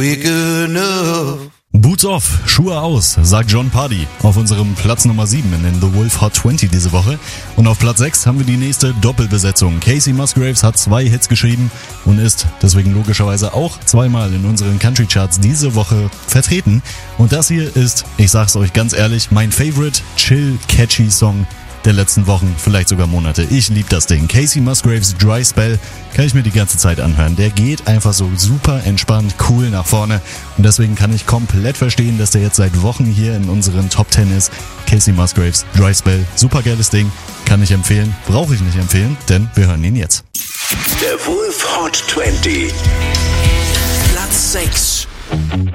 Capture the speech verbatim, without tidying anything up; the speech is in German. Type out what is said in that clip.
Big enough. Boots off, Schuhe aus, sagt Jon Pardi auf unserem Platz Nummer sieben in den The Wolf Hot zwanzig diese Woche. Und auf Platz sechs haben wir die nächste Doppelbesetzung. Casey Musgraves hat zwei Hits geschrieben und ist deswegen logischerweise auch zweimal in unseren Country Charts diese Woche vertreten. Und das hier ist, ich sag's euch ganz ehrlich, mein favorite chill catchy Song der letzten Wochen, vielleicht sogar Monate. Ich lieb das Ding. Casey Musgraves Dry Spell kann ich mir die ganze Zeit anhören. Der geht einfach so super entspannt, cool nach vorne und deswegen kann ich komplett verstehen, dass der jetzt seit Wochen hier in unseren Top Ten ist. Casey Musgraves Dry Spell, super geiles Ding, kann ich empfehlen, brauche ich nicht empfehlen, denn wir hören ihn jetzt. Der Wolf Hot zwanzig. Platz sechs.